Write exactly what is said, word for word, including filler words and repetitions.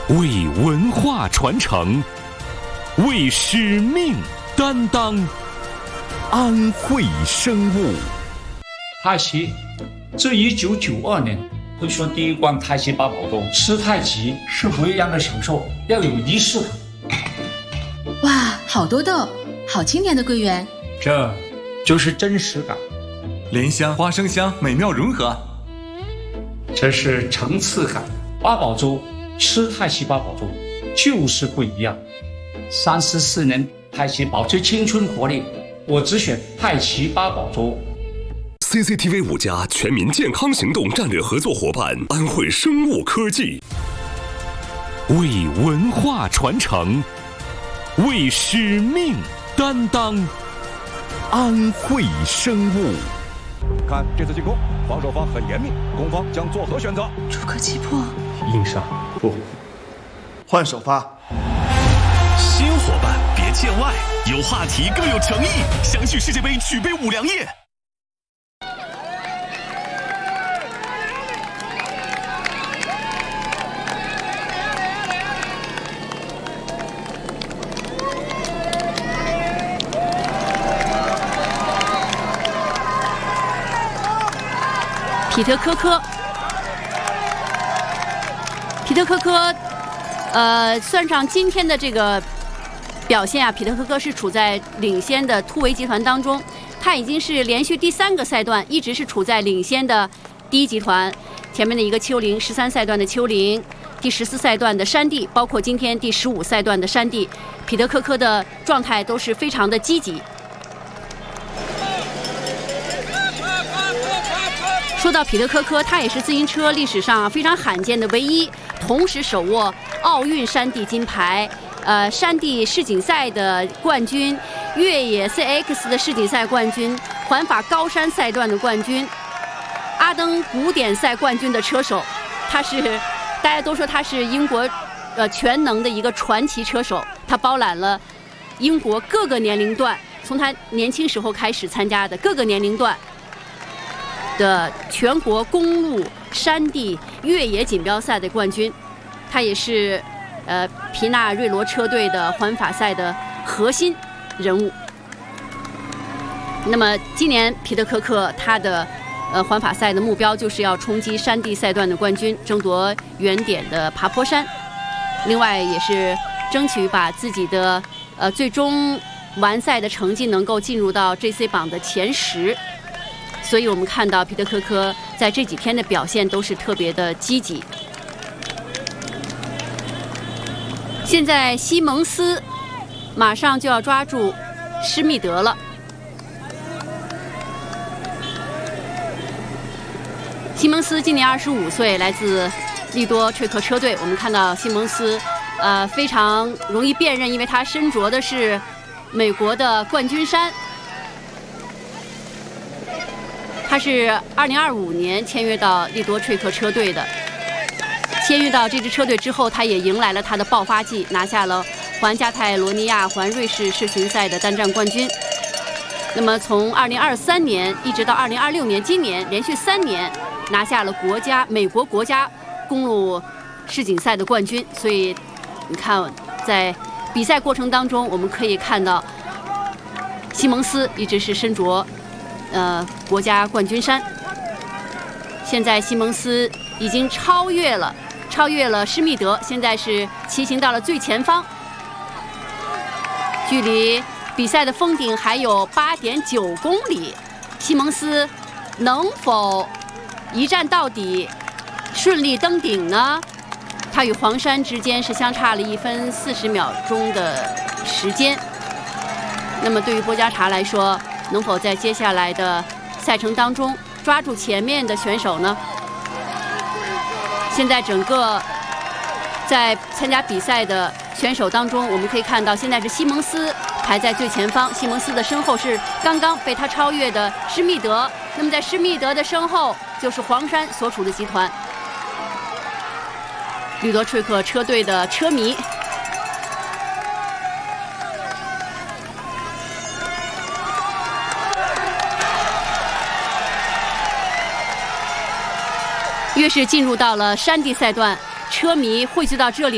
为文化传承，为使命担当。安慧生物， 太极自一九九二年推出第一关太极八宝粥。吃太极是不一样的享受，要有仪式感。 哇，好多豆，好清甜的桂圆， 这就是真实感。 莲香、花生香美妙融合， 这是层次感。八宝粥，吃太极八宝粥就是不一样。三十四年太极保持青春活力，我只选太极八宝粥。 C C T V 五家全民健康行动战略合作伙伴安慧生物科技，为文化传承，为使命担当。安慧生物。 看这次进攻，防守方很严密，攻方将作何选择？ 诸葛击破， 硬上不换首发。 新伙伴别见外，有话题更有诚意，相聚世界杯，举杯五粮液。 彼得科科，彼得科科，呃，算上今天的这个表现啊，彼得科科是处在领先的突围集团当中，他已经是连续第三个赛段一直是处在领先的第一集团，前面的一个丘陵，十三赛段的丘陵，第十四赛段的山地，包括今天第十五赛段的山地，彼得科科的状态都是非常的积极。说到彼得科科，他也是自行车历史上非常罕见的唯一同时手握奥运山地金牌、呃山地世锦赛的冠军、越野 C X 的世锦赛冠军、环法高山赛段的冠军、阿登古典赛冠军的车手。他是大家都说他是英国呃全能的一个传奇车手，他包揽了英国各个年龄段，从他年轻时候开始参加的各个年龄段的全国公路、山地、越野锦标赛的冠军，他也是呃皮纳瑞罗车队的环法赛的核心人物。那么今年彼得科克他的呃环法赛的目标就是要冲击山地赛段的冠军，争夺原点的爬坡山，另外也是争取把自己的呃最终完赛的成绩能够进入到 J C 榜的前十。所以我们看到彼得科科在这几天的表现都是特别的积极。现在西蒙斯马上就要抓住施密德了。西蒙斯今年二十五岁，来自利多吹克车队。我们看到西蒙斯，呃，非常容易辨认，因为他身着的是美国的冠军衫。他是二零二五年签约到利多吹克车队的，签约到这支车队之后，他也迎来了他的爆发季，拿下了环加泰罗尼亚、环瑞士世巡赛的单站冠军。那么从二零二三年一直到二零二六年，今年连续三年拿下了国家美国国家公路世锦赛的冠军。所以你看，在比赛过程当中，我们可以看到西蒙斯一直是身着呃，国家冠军衫。现在西蒙斯已经超越了，超越了施密德，现在是骑行到了最前方，距离比赛的封顶还有八点九公里。西蒙斯能否一站到底，顺利登顶呢？他与黄山之间是相差了一分四十秒钟的时间。那么对于波加查来说，能否在接下来的赛程当中抓住前面的选手呢？现在整个在参加比赛的选手当中，我们可以看到现在是西蒙斯排在最前方，西蒙斯的身后是刚刚被他超越的施密德，那么在施密德的身后就是黄山所处的集团，吕多吹克车队的车迷。越是进入到了山地赛段，车迷汇聚到这里。